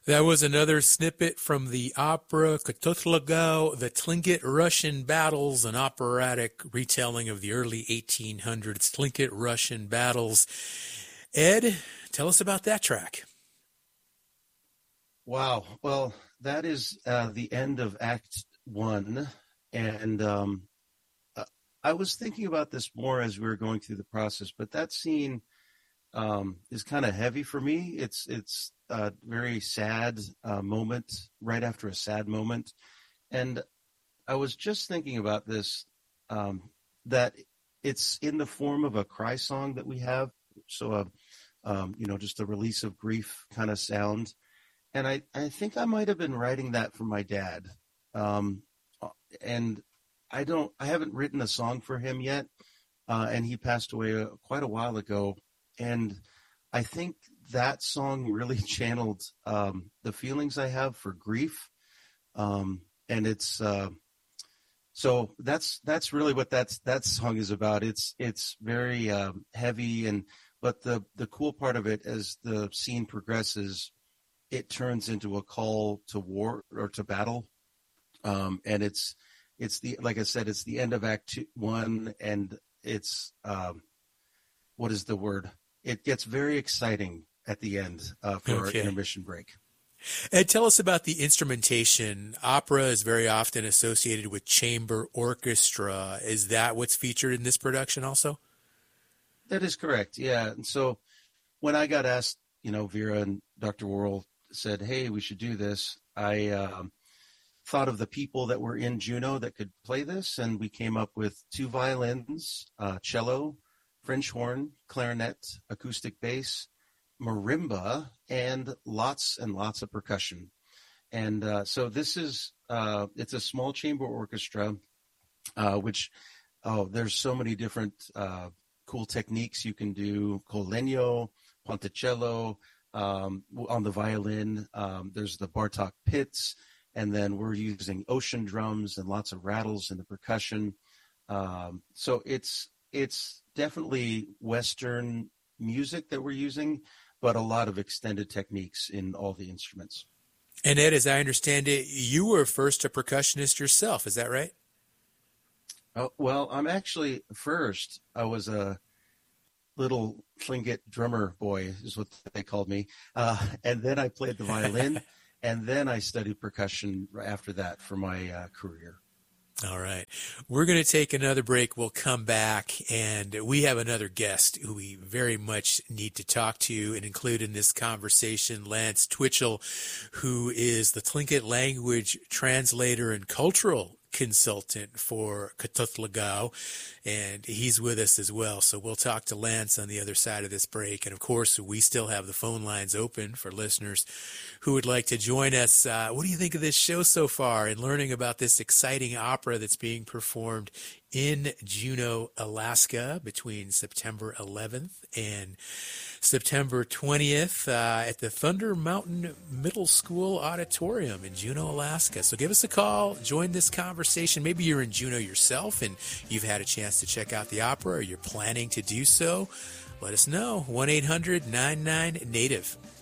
That was another snippet from the opera Kototlegau, the Tlingit Russian Battles, an operatic retelling of the early 1800s Tlingit Russian battles. Ed, tell us about that track. Wow. Well, that is the end of Act 1. And I was thinking about this more as we were going through the process, but that scene is kind of heavy for me. It's a very sad moment right after a sad moment. And I was just thinking about this, that it's in the form of a cry song that we have. So, just a release of grief kind of sound. And I think I might have been writing that for my dad. And I haven't written a song for him yet. And he passed away quite a while ago. And I think that song really channeled the feelings I have for grief. And it's, so that's really what that song is about. It's very heavy, but the cool part of it, as the scene progresses, it turns into a call to war or to battle. And it's like I said, it's the end of Act 1, and it's, what is the word? It gets very exciting at the end for our intermission break. Ed, tell us about the instrumentation. Opera is very often associated with chamber orchestra. Is that what's featured in this production also? That is correct, yeah. And so when I got asked, Vera and Dr. Worrell said, hey, we should do this, I thought of the people that were in Juneau that could play this, and we came up with 2 violins, cello, French horn, clarinet, acoustic bass, marimba, and lots of percussion. And so this is, it's a small chamber orchestra, which, there's so many different cool techniques you can do. Col legno, ponticello, on the violin, there's the Bartok pits, and then we're using ocean drums and lots of rattles in the percussion. So it's definitely Western music that we're using, but a lot of extended techniques in all the instruments. And Ed, as I understand it, you were first a percussionist yourself. Is that right? Oh, well, I'm actually first. I was a little Tlingit drummer boy, is what they called me. And then I played the violin, and then I studied percussion after that for my career. All right. We're going to take another break. We'll come back, and we have another guest who we very much need to talk to and include in this conversation, Lance Twitchell, who is the Tlingit language translator and cultural consultant for Kototlegau, and he's with us as well. So we'll talk to Lance on the other side of this break. And of course, we still have the phone lines open for listeners who would like to join us. What do you think of this show so far, and learning about this exciting opera that's being performed in Juneau, Alaska between September 11th and September 20th at the Thunder Mountain Middle School Auditorium in Juneau, Alaska. So give us a call, join this conversation. Maybe you're in Juneau yourself and you've had a chance to check out the opera, or you're planning to do so. Let us know. 1-800-99-NATIVE.